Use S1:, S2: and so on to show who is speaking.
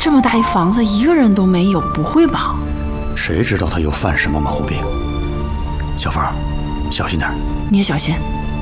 S1: 这么大一房子，一个人都没有，不会吧？
S2: 谁知道他又犯什么毛病？小凤，小心点。
S1: 你也小心。